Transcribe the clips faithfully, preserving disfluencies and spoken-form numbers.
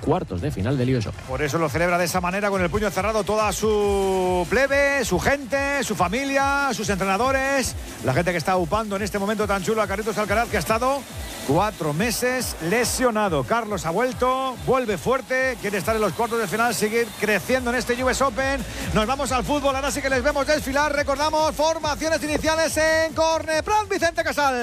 cuartos de final del U S Open. Por eso lo celebra de esa manera, con el puño cerrado, toda su plebe, su gente, su familia, sus entrenadores, la gente que está upando en este momento tan chulo a Carlitos Alcaraz, que ha estado cuatro meses lesionado. Carlos ha vuelto, vuelve fuerte, quiere estar en los cuartos de final, seguir creciendo en este U S Open. Nos vamos al fútbol, ahora sí que les vemos desfilar. Recordamos formaciones iniciales en Corneplan, Vicente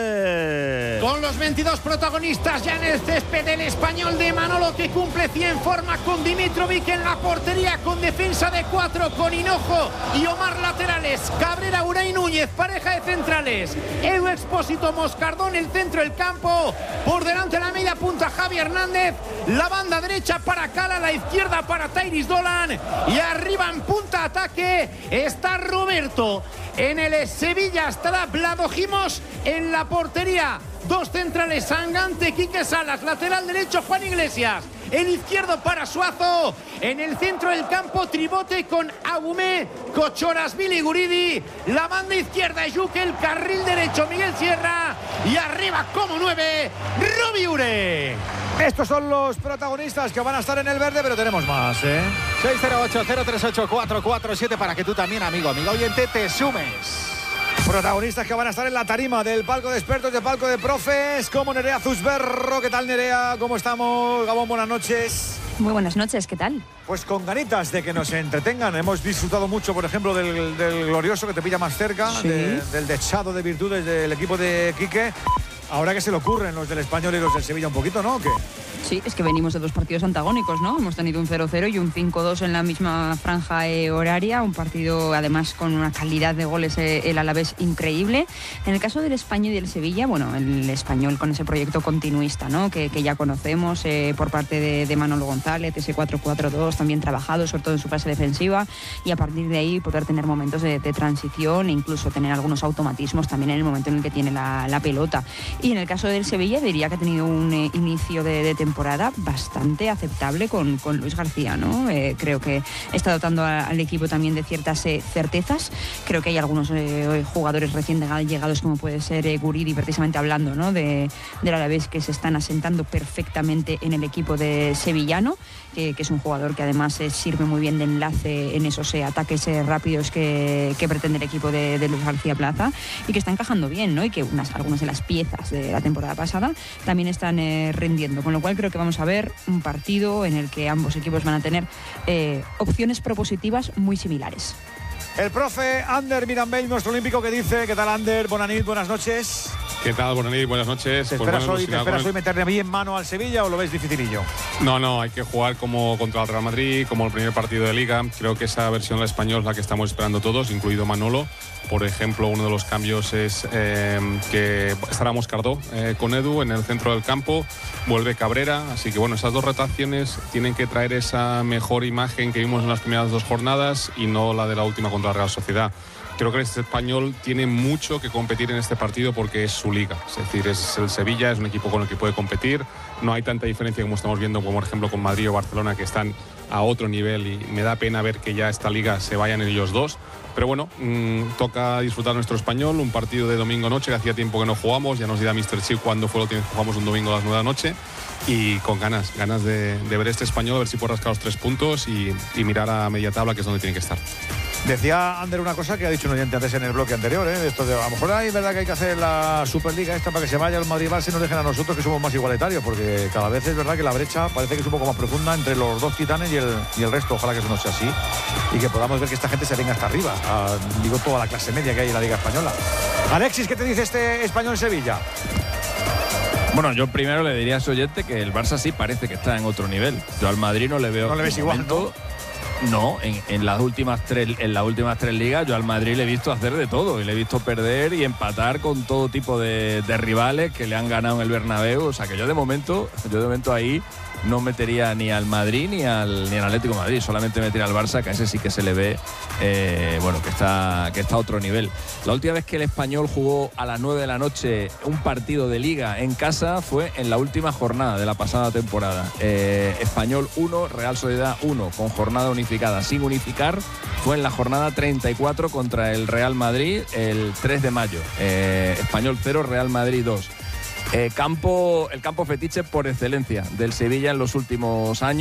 Casal. Con los veintidós protagonistas ya en el césped, del español de Manolo, que cumple cien, forma con Dimitrovic en la portería, con defensa de cuatro, con Hinojo y Omar laterales, Cabrera, Urey Núñez, pareja de centrales, Edu Expósito, Moscardón, el centro del campo. Por delante la media punta Javi Hernández, la banda derecha para Cala, la izquierda para Tairis Dolan, y arriba en punta ataque está Roberto. En el Sevilla estará Vladojimos en la portería. Dos centrales, Sangante, Quique Salas, lateral derecho Juan Iglesias, el izquierdo para Suazo, en el centro del campo Tribote con Agumé, Cochoras, Billy Guridi, la banda izquierda Yuque, el carril derecho Miguel Sierra, y arriba como nueve Robi Ure. Estos son los protagonistas que van a estar en el verde, pero tenemos más, ¿eh? seis cero ocho, cero tres ocho, cuatro cuatro siete para que tú también, amigo, amiga oyente, te sumes. Protagonistas que van a estar en la tarima del palco de expertos, del palco de profes, como Nerea Zusberro. ¿Qué tal, Nerea? ¿Cómo estamos? Gabón, buenas noches. Muy buenas noches, ¿qué tal? Pues con ganitas de que nos entretengan. Hemos disfrutado mucho, por ejemplo, del, del glorioso que te pilla más cerca, ¿Sí? de, del dechado de virtudes del equipo de Quique. Ahora que se le ocurren los del Español y los del Sevilla un poquito, ¿no? ¿O qué? Sí, es que venimos de dos partidos antagónicos, ¿no? Hemos tenido un cero cero y un cinco dos en la misma franja eh, horaria, un partido además con una calidad de goles eh, el Alavés increíble. En el caso del Español y del Sevilla, bueno, el Español con ese proyecto continuista, ¿no? Que, que ya conocemos eh, por parte de, de Manolo González, ese cuatro cuatro dos también trabajado, sobre todo en su fase defensiva, y a partir de ahí poder tener momentos de, de transición e incluso tener algunos automatismos también en el momento en el que tiene la, la pelota. Y en el caso del Sevilla diría que ha tenido un eh, inicio de, de temporada bastante aceptable con, con Luis García, ¿no? Eh, creo que está dotando a, al equipo también de ciertas eh, certezas. Creo que hay algunos eh, jugadores recién llegados, como puede ser eh, Guridi, precisamente hablando, ¿no? de, del Alavés, que se están asentando perfectamente en el equipo de sevillano, que, que es un jugador que además eh, sirve muy bien de enlace en esos eh, ataques eh, rápidos que, que pretende el equipo de, de Luis García Plaza, y que está encajando bien, ¿no? Y que unas, algunas de las piezas de la temporada pasada también están eh, rindiendo, con lo cual creo que vamos a ver un partido en el que ambos equipos van a tener eh, opciones propositivas muy similares. El profe Ander Mirambell, nuestro olímpico, que dice: ¿qué tal, Ander? Bonanit, buenas noches. ¿Qué tal, Bonanit? Buenas noches. ¿Te pues esperas, bueno, hoy, ¿te esperas con... hoy meterle bien mano al Sevilla o lo ves dificilillo? No, no, hay que jugar como contra el Real Madrid, como el primer partido de Liga. Creo que esa versión del español es la que estamos esperando todos, incluido Manolo. Por ejemplo, uno de los cambios es eh, que estará Moscardó eh, con Edu en el centro del campo, vuelve Cabrera, así que bueno, esas dos rotaciones tienen que traer esa mejor imagen que vimos en las primeras dos jornadas y no la de la última contra la Real Sociedad. Creo que este español tiene mucho que competir en este partido porque es su liga. Es decir, es el Sevilla, es un equipo con el que puede competir. No hay tanta diferencia como estamos viendo, como por ejemplo con Madrid o Barcelona, que están a otro nivel, y me da pena ver que ya esta liga se vayan en ellos dos. Pero bueno, mmm, toca disfrutar nuestro español, un partido de domingo noche, que hacía tiempo que no jugamos. Ya nos dirá míster Chip cuándo fue lo que jugamos un domingo a las nueve de la noche. Y con ganas, ganas de, de ver este español, a ver si puede rascar los tres puntos y, y mirar a media tabla, que es donde tiene que estar. Decía Ander una cosa que ha dicho un oyente antes en el bloque anterior, ¿eh? Esto de, a lo mejor hay verdad que hay que hacer la Superliga esta para que se vaya el Madrid-Barça y nos dejen a nosotros, que somos más igualitarios, porque cada vez es verdad que la brecha parece que es un poco más profunda entre los dos titanes y el, y el resto. Ojalá que eso no sea así y que podamos ver que esta gente se venga hasta arriba, a, digo, toda la clase media que hay en la Liga Española. Alexis, ¿qué te dice este Español-Sevilla? Bueno, yo primero le diría a su oyente que el Barça sí parece que está en otro nivel. Yo al Madrid no le veo. No le ves igual, ¿no? No, en, en las últimas tres en las últimas tres ligas yo al Madrid le he visto hacer de todo y le he visto perder y empatar con todo tipo de, de rivales que le han ganado en el Bernabéu. O sea que yo de momento, yo de momento ahí no metería ni al Madrid ni al ni al Atlético de Madrid, solamente metería al Barça, que a ese sí que se le ve eh, bueno, que está que está a otro nivel. La última vez que el Español jugó a las nueve de la noche un partido de Liga en casa fue en la última jornada de la pasada temporada. Eh, Español uno, Real Sociedad uno, con jornada unificada. Sin unificar fue en la jornada treinta y cuatro contra el Real Madrid el tres de mayo. Eh, Español cero, Real Madrid dos. Eh, campo, el campo fetiche por excelencia del Sevilla en los últimos años.